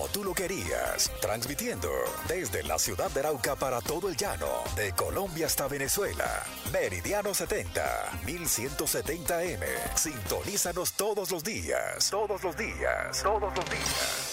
tú lo querías. Transmitiendo desde la ciudad de Arauca para todo el llano, de Colombia hasta Venezuela. Meridiano 70, 1170M. Sintonízanos todos los días. Todos los días. Todos los días.